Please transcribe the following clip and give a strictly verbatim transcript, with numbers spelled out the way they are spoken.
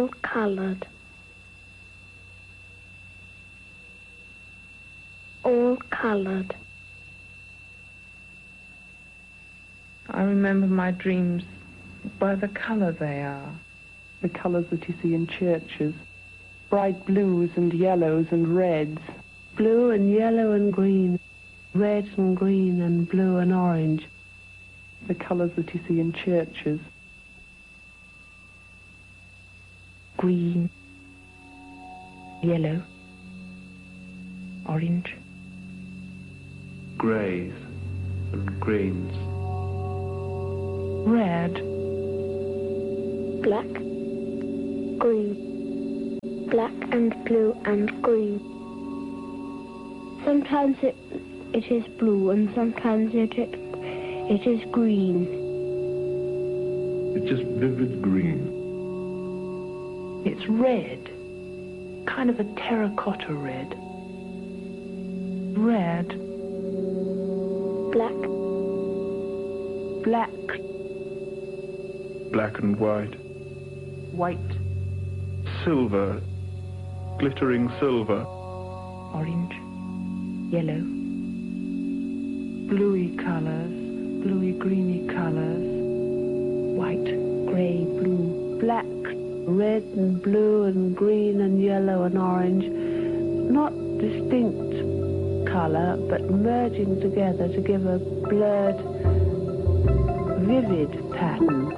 all coloured, all coloured. I remember my dreams by the colour they are. The colours that you see in churches, bright blues and yellows and reds. Blue and yellow and green, red and green and blue and orange. The colours that you see in churches. Green, yellow, orange. Greys and greens. Red. Black, green, black and blue and green. Sometimes it it is blue and sometimes it it, it is green. It's just vivid green. It's red, kind of a terracotta red. Red. Black. Black. Black and white. White. Silver. Glittering silver. Orange. Yellow. Bluey colours, bluey greeny colours. White, grey, blue. Black, red and blue and green and yellow and orange. Not distinct colour, but merging together to give a blurred, vivid pattern.